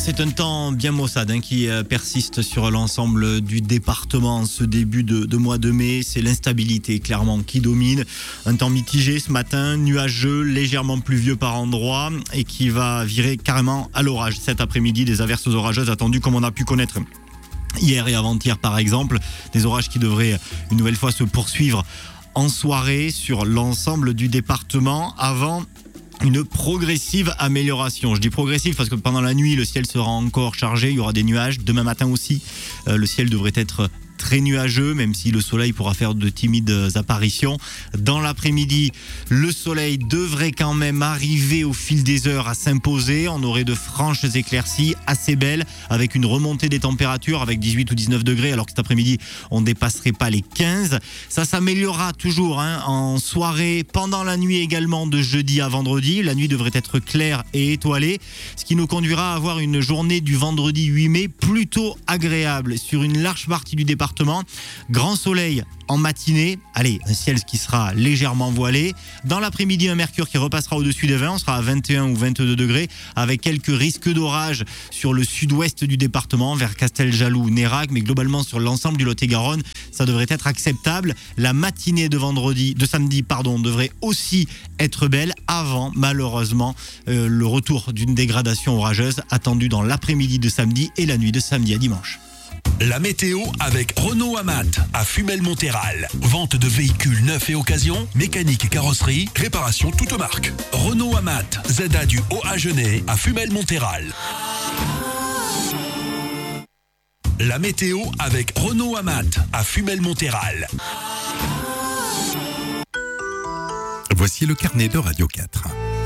C'est un temps bien maussade qui persiste sur l'ensemble du département en ce début de mois de mai. C'est l'instabilité clairement qui domine. Un temps mitigé ce matin, nuageux, légèrement pluvieux par endroits et qui va virer carrément à l'orage. Cet après-midi, des averses orageuses attendues comme on a pu connaître hier et avant-hier par exemple. Des orages qui devraient une nouvelle fois se poursuivre en soirée sur l'ensemble du département avant une progressive amélioration. Je dis progressive parce que pendant la nuit, le ciel sera encore chargé, il y aura des nuages. Demain matin aussi, le ciel devrait être très nuageux, même si le soleil pourra faire de timides apparitions. Dans l'après-midi, le soleil devrait quand même arriver au fil des heures à s'imposer. On aurait de franches éclaircies assez belles avec une remontée des températures avec 18 ou 19 degrés, alors que cet après-midi, on ne dépasserait pas les 15. Ça s'améliorera toujours en soirée, pendant la nuit également de jeudi à vendredi. La nuit devrait être claire et étoilée, ce qui nous conduira à avoir une journée du vendredi 8 mai plutôt agréable sur une large partie du département. Grand soleil en matinée, un ciel qui sera légèrement voilé. Dans l'après-midi, un mercure qui repassera au-dessus des 20, on sera à 21 ou 22 degrés, avec quelques risques d'orage sur le sud-ouest du département, vers Casteljaloux, Nérac, mais globalement sur l'ensemble du Lot-et-Garonne, ça devrait être acceptable. La matinée de samedi, devrait aussi être belle, avant malheureusement le retour d'une dégradation orageuse attendue dans l'après-midi de samedi et la nuit de samedi à dimanche. La météo avec Renault Amat à Fumel-Monthéral. Vente de véhicules neufs et occasion, mécanique et carrosserie, réparation toute marque. Renault Amat, ZA du Haut-Agenais à Fumel-Monthéral. La météo avec Renault Amat à Fumel-Monthéral. Voici le carnet de Radio 4.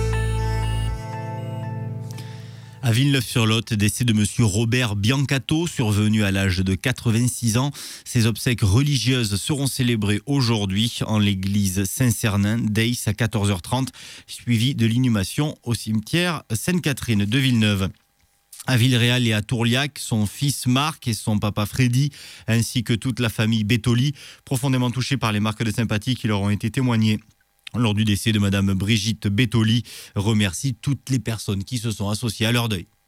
À Villeneuve-sur-Lot, décès de monsieur Robert Biancato, survenu à l'âge de 86 ans. Ses obsèques religieuses seront célébrées aujourd'hui en l'église Saint-Cernin d'Aix à 14h30, suivi de l'inhumation au cimetière Sainte-Catherine de Villeneuve. À Villeréal et à Tourliac, son fils Marc et son papa Freddy, ainsi que toute la famille Bétoli, profondément touchés par les marques de sympathie qui leur ont été témoignées lors du décès de madame Brigitte Bétoli, remercie toutes les personnes qui se sont associées à leur deuil.